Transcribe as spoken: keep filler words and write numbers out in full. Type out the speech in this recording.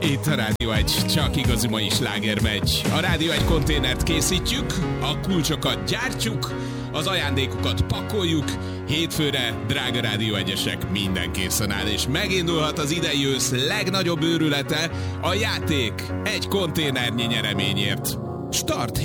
Itt a Rádió egy, csak igazi mai sláger megy. A Rádió egy konténert készítjük, a kulcsokat gyártjuk, az ajándékokat pakoljuk, hétfőre, drága Rádió egyesek, minden készen áll, és megindulhat az idei ősz legnagyobb őrülete, a játék egy konténernyi nyereményért. Start